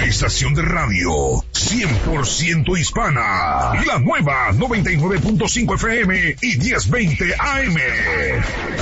una estación de radio 100% hispana. La nueva 99.5 FM y 1020 AM.